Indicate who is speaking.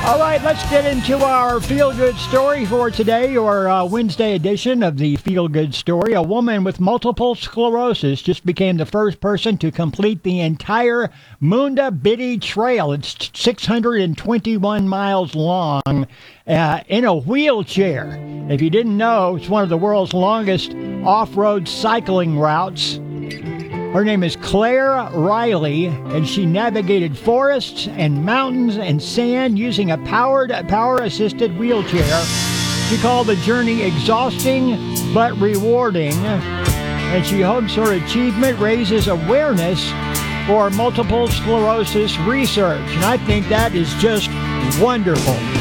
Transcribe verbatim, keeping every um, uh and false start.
Speaker 1: All right, let's get into our feel-good story for today, or uh, Wednesday edition of the feel-good story. A woman with multiple sclerosis just became the first person to complete the entire Munda Biddy Trail. It's six hundred twenty-one miles long uh, in a wheelchair. If you didn't know, it's one of the world's longest off-road cycling routes. Her name is Claire Riley, and she navigated forests and mountains and sand using a powered, power-assisted wheelchair. She called the journey exhausting but rewarding, and she hopes her achievement raises awareness for multiple sclerosis research. And I think that is just wonderful.